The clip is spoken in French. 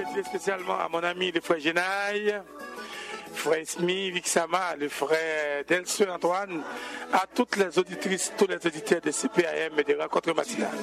dédié spécialement à mon ami le frère Genaille, frère Ismi, Vixama, le frère Delce Antoine, à toutes les auditrices, tous les auditeurs de CPAM et de Rencontres matinales.